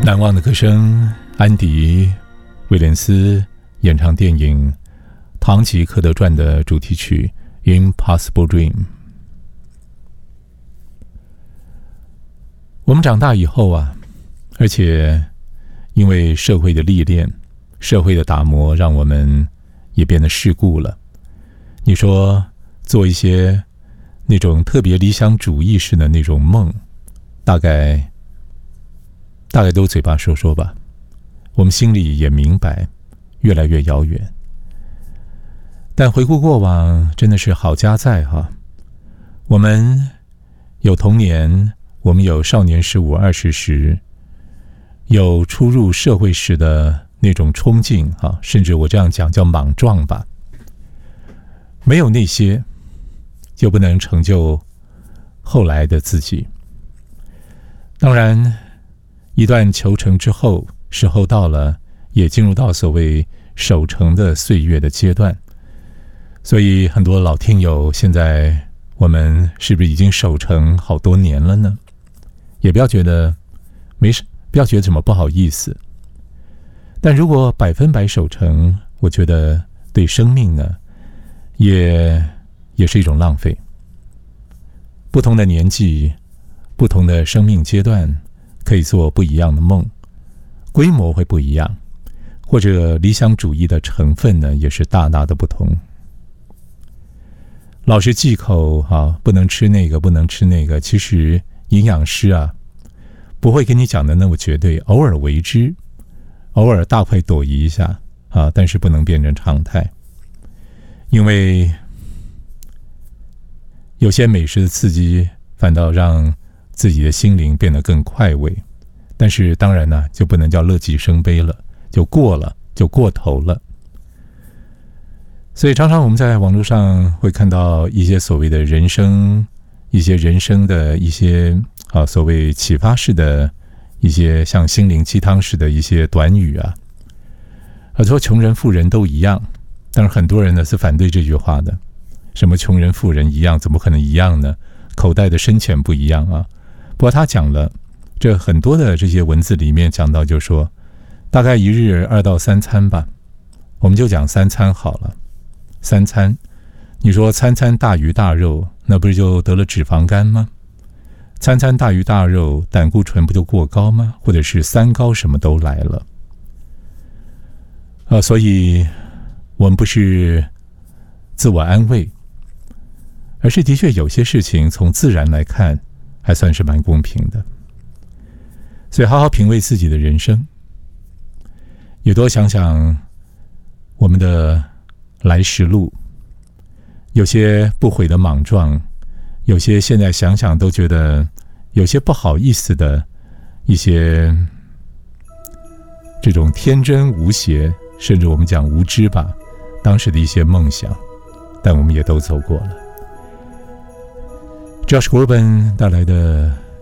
难忘的歌声，安迪·威廉斯演唱电影《堂吉诃德传》的主题曲《Impossible Dream》。我们长大以后啊，而且因为社会的历练、社会的打磨，让我们也变得世故了。你说做一些那种特别理想主义式的那种梦，大概都嘴巴说说吧，我们心里也明白，越来越遥远。但回顾过往，真的是好家在哈。我们有童年，我们有少年15、20时，有初入社会时的那种冲劲哈，甚至我这样讲叫莽撞吧。没有那些，就不能成就后来的自己。当然，一段求成之后，时候到了，也进入到所谓守成的岁月的阶段。所以很多老听友，现在我们是不是已经守成好多年了呢？也不要觉得没事，不要觉得什么不好意思。但如果100%守成，我觉得对生命呢，也是一种浪费。不同的年纪，不同的生命阶段，可以做不一样的梦，规模会不一样，或者理想主义的成分呢，也是大大的不同。老是忌口啊，不能吃那个，不能吃那个，其实营养师啊，不会跟你讲的那么绝对，偶尔为之，偶尔大快朵颐一下啊，但是不能变成常态。因为有些美食的刺激，反倒让自己的心灵变得更快慰，但是当然呢，就不能叫乐极生悲了，就过了，就过头了。所以常常我们在网络上会看到一些所谓的人生，一些人生的一些所谓启发式的一些像心灵鸡汤式的一些短语啊，说穷人富人都一样。当然很多人呢是反对这句话的，什么穷人富人一样，怎么可能一样呢？口袋的深浅不一样啊。不过他讲了，这很多的这些文字里面讲到，就说大概一日2到3餐吧，我们就讲3餐好了。3餐，你说餐餐大鱼大肉，那不是就得了脂肪肝吗？餐餐大鱼大肉，胆固醇不就过高吗？或者是3高什么都来了。所以我们不是自我安慰，而是的确有些事情从自然来看，还算是蛮公平的。所以好好品味自己的人生，也多想想我们的来时路，有些不悔的莽撞，有些现在想想都觉得有些不好意思的一些这种天真无邪，甚至我们讲无知吧，当时的一些梦想，但我们也都走过了。Josh Groban 带来的